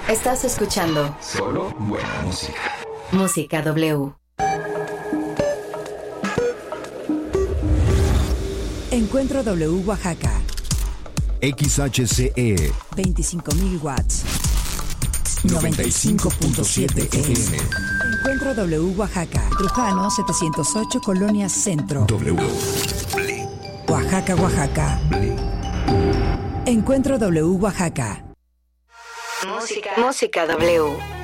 Estás escuchando solo buena música. Música W. Encuentro W Oaxaca. XHCE 25.000 watts. 95.7 FM. Encuentro W Oaxaca. Trujano 708 Colonia Centro. W. Oaxaca, Oaxaca. Encuentro W Oaxaca. Música W.